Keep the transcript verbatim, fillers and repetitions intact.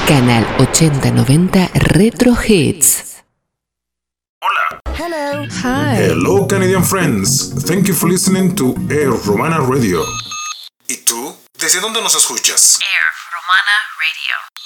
Canal ochenta noventa Retro Hits. Hola. Hello. Hi. Hello, Canadian friends. Thank you for listening to Air Romana Radio. ¿Y tú? ¿Desde dónde nos escuchas? Air Romana Radio.